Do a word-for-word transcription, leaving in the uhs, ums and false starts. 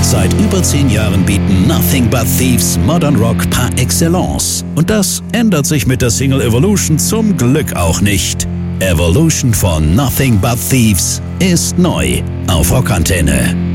Seit über zehn Jahren bieten Nothing But Thieves Modern Rock par excellence. Und das ändert sich mit der Single Evolution zum Glück auch nicht. Evolution von Nothing But Thieves ist neu auf Rockantenne.